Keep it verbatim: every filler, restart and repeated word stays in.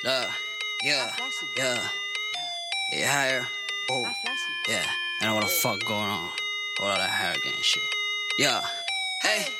Look, yeah, yeah, yeah, higher. Oh, yeah. I know what the fuck going on. All that hurricane shit. Yeah, hey.